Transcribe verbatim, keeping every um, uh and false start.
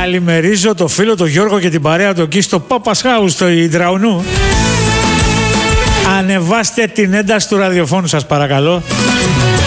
Καλημερίζω το φίλο το Γιώργο και την παρέα του εκεί στο Papa's House στο Ιντραουνού. Ανεβάστε την ένταση του ραδιοφώνου σας παρακαλώ.